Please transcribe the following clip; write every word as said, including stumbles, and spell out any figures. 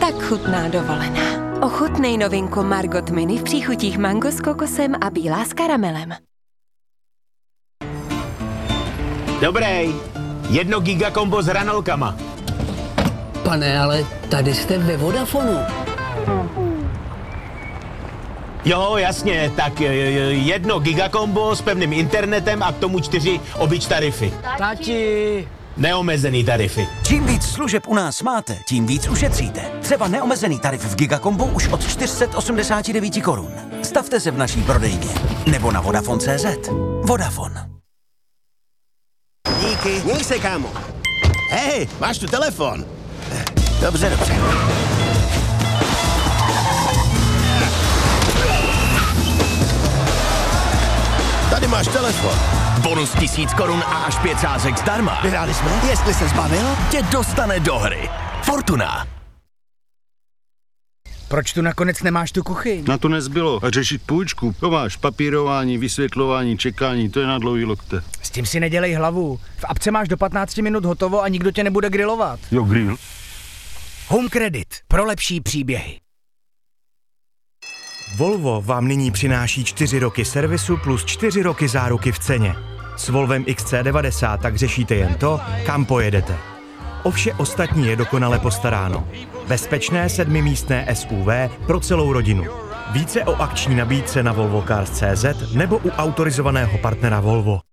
Tak chutná dovolená. Ochutnej novinku Margot Mini v příchutích mango s kokosem a bílá s karamelem. Dobrý. Jedno gigakombo s hranolkama. Pane, ale tady jste ve Vodafonu. Jo, jasně, tak jedno gigakombo s pevným internetem a k tomu čtyři obyč tarify. Tati! Neomezený tarify. Čím víc služeb u nás máte, tím víc ušetříte. Třeba neomezený tarif v Gigakombu už od čtyři sta osmdesát devět korun. Stavte se v naší prodejně nebo na Vodafone tečka cé zet. Vodafone. Díky. Měj se, kámo. Hej, máš tu telefon. Dobře, dobře. Tady máš telefon. Bonus tisíc korun a až pět sázek zdarma. Vyhráli jsme? Jestli se zbavil, Tě dostane do hry. Fortuna. Proč tu nakonec nemáš tu kuchyň? Na to nezbylo. A řešit půjčku. To máš papírování, vysvětlování, čekání, to je na dlouhý lokte. S tím si nedělej hlavu. V apce máš do patnácti minut hotovo a nikdo tě nebude grilovat. Jo, grill. Home Credit. Pro lepší příběhy. Volvo vám nyní přináší čtyři roky servisu plus čtyři roky záruky v ceně. S Volvem X C devadesát tak řešíte jen to, kam pojedete. O vše ostatní je dokonale postaráno. Bezpečné sedmimístné S U V pro celou rodinu. Více o akční nabídce na volvo cars tečka cé zet nebo u autorizovaného partnera Volvo.